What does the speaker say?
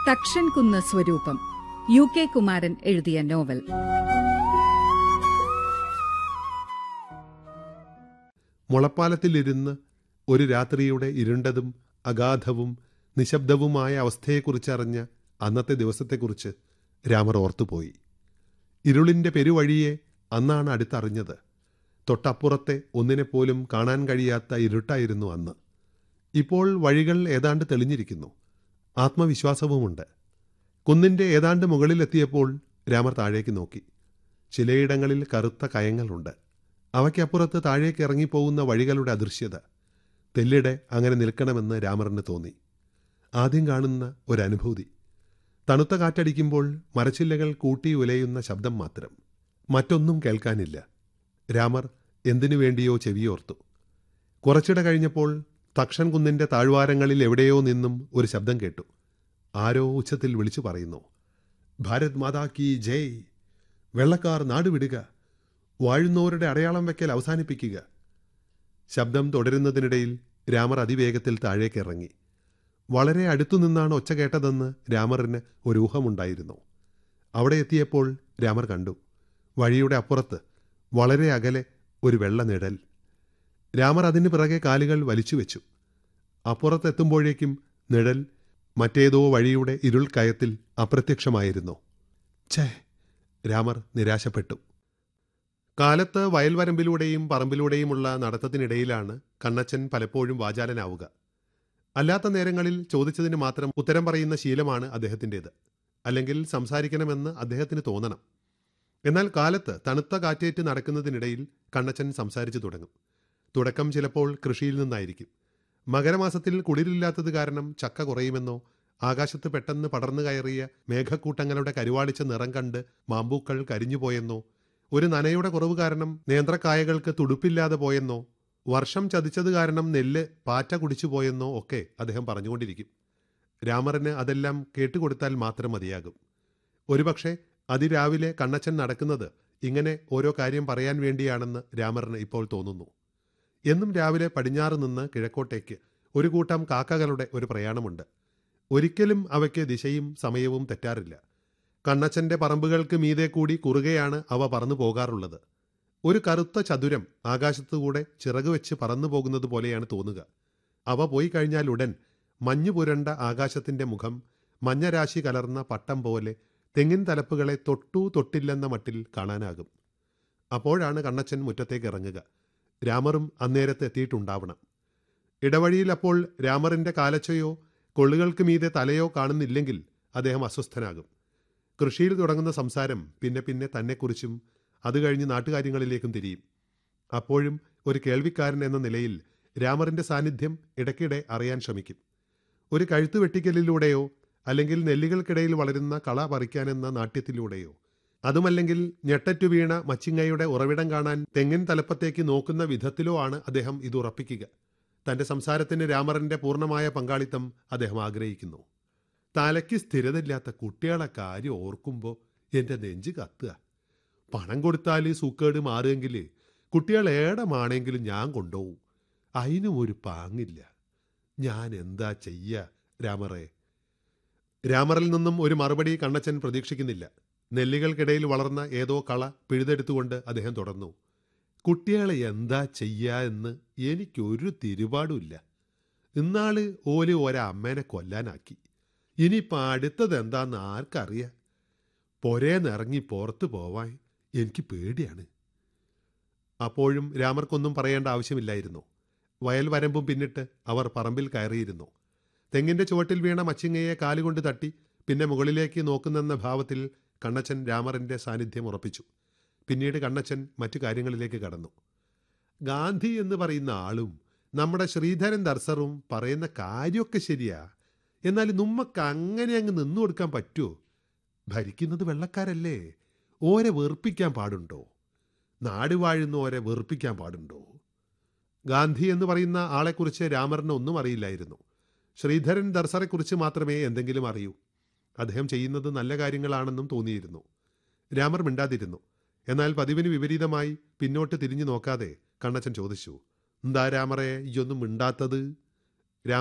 തക്ഷൻകുന്ന് സ്വരൂപം, UK കുമാരൻ എഴുതിയ novel. മുളപ്പാലത്തിലിരുന്ന് ഒരു രാത്രിയുടെ ഇരുണ്ടതും അഗാധവും നിശബ്ദവുമായ അവസ്ഥയെക്കുറിച്ചറിഞ്ഞ അന്നത്തെ ദിവസത്തെക്കുറിച്ച് രാമർ ഓർത്തുപോയി. ഇരുളിൻ്റെ പെരുവഴിയെ അന്നാണ് അടുത്തറിഞ്ഞത്. തൊട്ടപ്പുറത്തെ ഒന്നിനെപ്പോലും കാണാൻ കഴിയാത്ത ഇരുട്ടായിരുന്നു അന്ന്. ഇപ്പോൾ വഴികൾ ഏതാണ്ട് തെളിഞ്ഞിരിക്കുന്നു. ആത്മവിശ്വാസവുമുണ്ട്. കുന്നിൻ്റെ ഏതാണ്ട് മുകളിലെത്തിയപ്പോൾ രാമർ താഴേക്ക് നോക്കി. ചിലയിടങ്ങളിൽ കറുത്ത കയങ്ങളുണ്ട്. അവയ്ക്കപ്പുറത്ത് താഴേക്ക് ഇറങ്ങിപ്പോകുന്ന വഴികളുടെ അദൃശ്യത. തെല്ലിടെ അങ്ങനെ നിൽക്കണമെന്ന് രാമറിന് തോന്നി. ആദ്യം കാണുന്ന ഒരനുഭൂതി. തണുത്ത കാറ്റടിക്കുമ്പോൾ മരച്ചില്ലകൾ കൂട്ടി ഉലയുന്ന ശബ്ദം മാത്രം. മറ്റൊന്നും കേൾക്കാനില്ല. രാമർ എന്തിനു വേണ്ടിയോ ചെവിയോർത്തു. കുറച്ചിട കഴിഞ്ഞപ്പോൾ തക്ഷൻ കുന്നിൻ്റെ താഴ്വാരങ്ങളിൽ എവിടെയോ നിന്നും ഒരു ശബ്ദം കേട്ടു. ആരോ ഉച്ചത്തിൽ വിളിച്ചു പറയുന്നു, ഭാരത് മാതാ കി ജയ്, വെള്ളക്കാർ നാടുവിടുക, വാഴുന്നവരുടെ അടയാളം വയ്ക്കൽ അവസാനിപ്പിക്കുക. ശബ്ദം തുടരുന്നതിനിടയിൽ രാമർ അതിവേഗത്തിൽ താഴേക്കിറങ്ങി. വളരെ അടുത്തുനിന്നാണ് ഒച്ച കേട്ടതെന്ന് രാമറിന് ഒരു ഊഹമുണ്ടായിരുന്നു. അവിടെ എത്തിയപ്പോൾ രാമർ കണ്ടു, വഴിയുടെ അപ്പുറത്ത് വളരെ അകലെ ഒരു വെള്ള നിഴൽ. രാമർ അതിന് പിറകെ കാലുകൾ വലിച്ചുവെച്ചു. അപ്പുറത്തെത്തുമ്പോഴേക്കും നിഴൽ മറ്റേതോ വഴിയുടെ ഇരുൾ കയത്തിൽ അപ്രത്യക്ഷമായിരുന്നു. ഛേ! രാമർ നിരാശപ്പെട്ടു. കാലത്ത് വയൽവരമ്പിലൂടെയും പറമ്പിലൂടെയുമുള്ള നടത്തത്തിനിടയിലാണ് കണ്ണച്ചൻ പലപ്പോഴും വാചാലനാവുക. അല്ലാത്ത നേരങ്ങളിൽ ചോദിച്ചതിന് മാത്രം ഉത്തരം പറയുന്ന ശീലമാണ് അദ്ദേഹത്തിൻ്റേത്. അല്ലെങ്കിൽ സംസാരിക്കണമെന്ന് അദ്ദേഹത്തിന് തോന്നണം. എന്നാൽ കാലത്ത് തണുത്ത കാറ്റേറ്റ് നടക്കുന്നതിനിടയിൽ കണ്ണച്ചൻ സംസാരിച്ചു തുടങ്ങും. തുടക്കം ചിലപ്പോൾ കൃഷിയിൽ നിന്നായിരിക്കും. മകരമാസത്തിൽ കുളിരില്ലാത്തത് കാരണം ചക്ക കുറയുമെന്നോ, ആകാശത്ത് പെട്ടെന്ന് പടർന്നു കയറിയ മേഘക്കൂട്ടങ്ങളുടെ കരുവാളിച്ച നിറം കണ്ട് മാമ്പൂക്കൾ കരിഞ്ഞുപോയെന്നോ, ഒരു നനയുടെ കുറവ് കാരണം നേന്ത്രക്കായകൾക്ക് തുടുപ്പില്ലാതെ പോയെന്നോ, വർഷം ചതിച്ചത് കാരണം നെല്ല് പാറ്റ കുടിച്ചു പോയെന്നോ ഒക്കെ അദ്ദേഹം പറഞ്ഞുകൊണ്ടിരിക്കും. രാമറിന് അതെല്ലാം കേട്ടുകൊടുത്താൽ മാത്രം മതിയാകും. ഒരുപക്ഷെ അതിരാവിലെ കണ്ണച്ചൻ നടക്കുന്നത് ഇങ്ങനെ ഓരോ കാര്യം പറയാൻ വേണ്ടിയാണെന്ന് രാമറിന് ഇപ്പോൾ തോന്നുന്നു. എന്നും രാവിലെ പടിഞ്ഞാറ് നിന്ന് കിഴക്കോട്ടേക്ക് ഒരു കൂട്ടം കാക്കകളുടെ ഒരു പ്രയാണമുണ്ട്. ഒരിക്കലും അവയ്ക്ക് ദിശയും സമയവും തെറ്റാറില്ല. കണ്ണച്ചൻ്റെ പറമ്പുകൾക്ക് മീതെ കൂടി കുറുകെയാണ് അവ പറന്നു പോകാറുള്ളത്. ഒരു കറുത്ത ചതുരം ആകാശത്തുകൂടെ ചിറകുവെച്ച് പറന്നു പോകുന്നത് പോലെയാണ് തോന്നുക. അവ പോയി കഴിഞ്ഞാൽ ഉടൻ മഞ്ഞു പുരണ്ട ആകാശത്തിൻ്റെ മുഖം മഞ്ഞരാശി കലർന്ന പട്ടം പോലെ തെങ്ങിൻ തലപ്പുകളെ തൊട്ടു തൊട്ടില്ലെന്ന മട്ടിൽ കാണാനാകും. അപ്പോഴാണ് കണ്ണച്ചൻ മുറ്റത്തേക്ക് ഇറങ്ങുക. രാമറും അന്നേരത്ത് എത്തിയിട്ടുണ്ടാവണം. ഇടവഴിയിൽ അപ്പോൾ രാമറിൻ്റെ കാലച്ചയോ കൊള്ളുകൾക്ക് മീതെ തലയോ കാണുന്നില്ലെങ്കിൽ അദ്ദേഹം അസ്വസ്ഥനാകും. കൃഷിയിൽ തുടങ്ങുന്ന സംസാരം പിന്നെ പിന്നെ തന്നെക്കുറിച്ചും അത് കഴിഞ്ഞ് നാട്ടുകാര്യങ്ങളിലേക്കും തിരിയും. അപ്പോഴും ഒരു കേൾവിക്കാരൻ എന്ന നിലയിൽ രാമറിൻ്റെ സാന്നിധ്യം ഇടയ്ക്കിടെ അറിയാൻ ശ്രമിക്കും. ഒരു കഴുത്തു വെട്ടിക്കലിലൂടെയോ അല്ലെങ്കിൽ നെല്ലുകൾക്കിടയിൽ വളരുന്ന കള പറിക്കാനെന്ന നാട്യത്തിലൂടെയോ, അതുമല്ലെങ്കിൽ ഞെട്ടറ്റു വീണ മച്ചിങ്ങയുടെ ഉറവിടം കാണാൻ തെങ്ങിൻ തലപ്പത്തേക്ക് നോക്കുന്ന വിധത്തിലോ ആണ് അദ്ദേഹം ഇത് ഉറപ്പിക്കുക. തൻ്റെ സംസാരത്തിന് രാമറിൻ്റെ പൂർണ്ണമായ പങ്കാളിത്തം അദ്ദേഹം ആഗ്രഹിക്കുന്നു. തലയ്ക്ക് സ്ഥിരതയില്ലാത്ത കുട്ടികളെ കാര്യം ഓർക്കുമ്പോൾ എൻ്റെ നെഞ്ച് കത്തുക. പണം കൊടുത്താൽ സൂക്കേട് മാറുമെങ്കിൽ കുട്ടികൾ ഏടമാണെങ്കിലും ഞാൻ കൊണ്ടുപോകും. അതിനും ഒരു പാങ്ങില്ല. ഞാൻ എന്താ ചെയ്യുക രാമറേ? രാമറിൽ നിന്നും ഒരു മറുപടി കണ്ണച്ചൻ പ്രതീക്ഷിക്കുന്നില്ല. നെല്ലുകൾക്കിടയിൽ വളർന്ന ഏതോ കള പിഴുതെടുത്തുകൊണ്ട് അദ്ദേഹം തുടർന്നു. കുട്ടികളെ എന്താ ചെയ്യുക എന്ന് എനിക്കൊരു തിരുപാടുമില്ല. ഇന്നാള് ഓല് ഒരമ്മേനെ കൊല്ലാനാക്കി. ഇനിയിപ്പോൾ അടുത്തത് എന്താന്ന് ആർക്കറിയാം? പൊരേന്നിറങ്ങി പുറത്തു പോവാൻ എനിക്ക് പേടിയാണ്. അപ്പോഴും രാമർക്കൊന്നും പറയേണ്ട ആവശ്യമില്ലായിരുന്നു. വയൽ വരമ്പും പിന്നിട്ട് അവർ പറമ്പിൽ കയറിയിരുന്നു. തെങ്ങിൻ്റെ ചുവട്ടിൽ വീണ മച്ചിങ്ങയെ കാലുകൊണ്ട് തട്ടി പിന്നെ മുകളിലേക്ക് നോക്കുന്നെന്ന ഭാവത്തിൽ കണ്ണച്ചൻ രാമറിൻ്റെ സാന്നിധ്യം ഉറപ്പിച്ചു. പിന്നീട് കണ്ണച്ചൻ മറ്റു കാര്യങ്ങളിലേക്ക് കടന്നു. ഗാന്ധി എന്ന് പറയുന്ന ആളും നമ്മുടെ ശ്രീധരൻ ദർസറും പറയുന്ന കാര്യമൊക്കെ ശരിയാ. എന്നാൽ നമ്മക്ക് അങ്ങനെ അങ്ങ് നിന്നു കൊടുക്കാൻ പറ്റുമോ? ഭരിക്കുന്നത് വെള്ളക്കാരല്ലേ, ഓരെ വെറുപ്പിക്കാൻ പാടുണ്ടോ? നാട് വാഴുന്നോരെ വെറുപ്പിക്കാൻ പാടുണ്ടോ? ഗാന്ധി എന്ന് പറയുന്ന ആളെക്കുറിച്ച് രാമറിന് ഒന്നും അറിയില്ലായിരുന്നു. ശ്രീധരൻ ദർസറെക്കുറിച്ച് മാത്രമേ എന്തെങ്കിലും അറിയൂ. അദ്ദേഹം ചെയ്യുന്നത് നല്ല കാര്യങ്ങളാണെന്നും തോന്നിയിരുന്നു. രാമർ മിണ്ടാതിരുന്നു. എന്നാൽ പതിവിന് വിപരീതമായി പിന്നോട്ട് തിരിഞ്ഞു നോക്കാതെ കണ്ണച്ചൻ ചോദിച്ചു, എന്താ രാമറെ ഇയൊന്നും മിണ്ടാത്തത്?